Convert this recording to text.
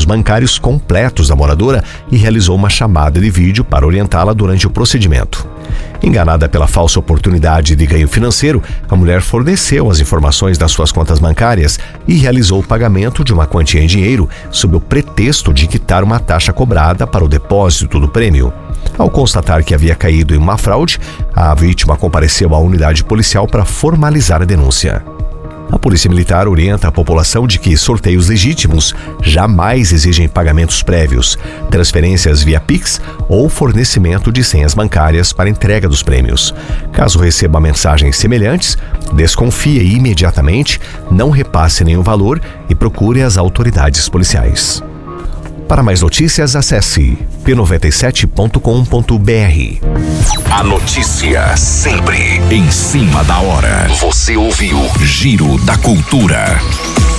bancários completos da moradora e realizou uma chamada de vídeo para orientá-la durante o procedimento. Enganada pela falsa oportunidade de ganho financeiro, a mulher forneceu as informações das suas contas bancárias e realizou o pagamento de uma quantia em dinheiro sob o pretexto de quitar uma taxa cobrada para o depósito do prêmio. Ao constatar que havia caído em uma fraude, a vítima compareceu à unidade policial para formalizar a denúncia. A Polícia Militar orienta a população de que sorteios legítimos jamais exigem pagamentos prévios, transferências via Pix ou fornecimento de senhas bancárias para entrega dos prêmios. Caso receba mensagens semelhantes, desconfie imediatamente, não repasse nenhum valor e procure as autoridades policiais. Para mais notícias, acesse p97.com.br. A notícia sempre em cima da hora. Você ouviu Giro da Cultura.